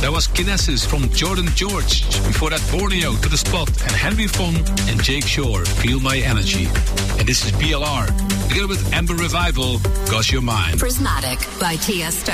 That was Kinesis from Jordan George. Before that, Borneo, To The Spot, and Henry Fon and Jake Shore, Feel My Energy. And this is BLR, together with Amber Revival, 'Cause You're Mine. Prismatic by Tiesto.